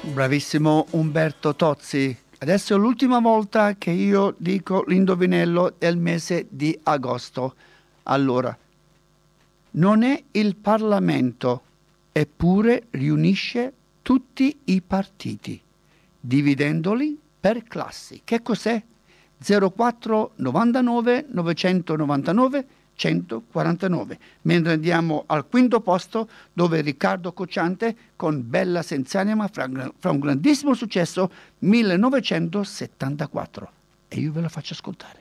Bravissimo Umberto Tozzi. Adesso è l'ultima volta che io dico l'indovinello del mese di agosto. Allora, non è il Parlamento, eppure riunisce tutti i partiti, dividendoli per classi. Che cos'è? 04 99 999 149. Mentre andiamo al quinto posto, dove Riccardo Cocciante con Bella Senz'anima fra un grandissimo successo 1974. E io ve la faccio ascoltare.